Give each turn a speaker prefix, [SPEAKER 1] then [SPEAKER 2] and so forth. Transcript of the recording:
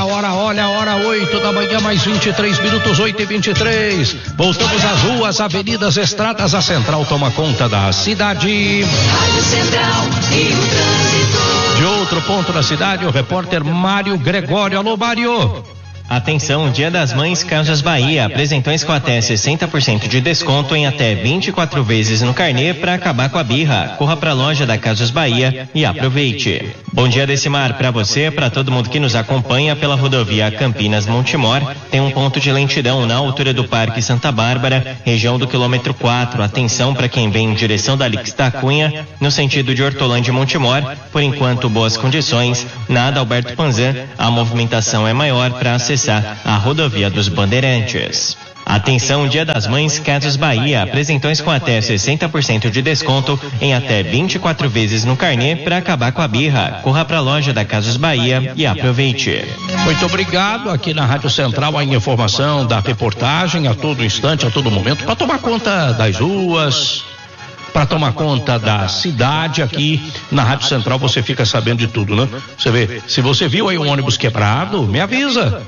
[SPEAKER 1] olha a hora, 8 da manhã, mais 23 minutos, 8h23. Voltamos às ruas, avenidas, estradas, a Central toma conta da cidade.
[SPEAKER 2] Rádio Central e o trânsito.
[SPEAKER 1] De outro ponto da cidade, o repórter Mário Gregório. Alô, Mário.
[SPEAKER 3] Atenção, Dia das Mães Casas Bahia, apresentões com até 60% de desconto em até 24 vezes no carnê para acabar com a birra. Corra para a loja da Casas Bahia e aproveite. Bom dia, Decimar, para você, para todo mundo que nos acompanha pela rodovia Campinas-Montemor. Tem um ponto de lentidão na altura do Parque Santa Bárbara, região do quilômetro 4. Atenção para quem vem em direção da Alix da Cunha, no sentido de Hortolândia e Montemor. Por enquanto, boas condições. Nada Alberto Panzan, a movimentação é maior para acessar a rodovia dos Bandeirantes. Atenção, Dia das Mães Casas Bahia, apresentões com até 60% de desconto em até 24 vezes no carnê para acabar com a birra. Corra para a loja da Casas Bahia e aproveite.
[SPEAKER 1] Muito obrigado. Aqui na Rádio Central a informação da reportagem a todo instante, a todo momento, para tomar conta das ruas, para tomar conta da cidade. Aqui na Rádio Central você fica sabendo de tudo, né? Você vê, se você viu aí um ônibus quebrado, me avisa.